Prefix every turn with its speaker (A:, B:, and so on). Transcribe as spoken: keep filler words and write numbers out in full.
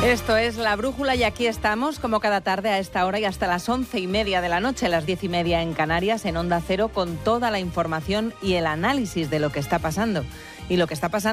A: Esto es La Brújula y aquí estamos, como cada tarde a esta hora y hasta las once y media de la noche, las diez y media en Canarias, en Onda Cero, con toda la información y el análisis de lo que está pasando. Y lo que está pasando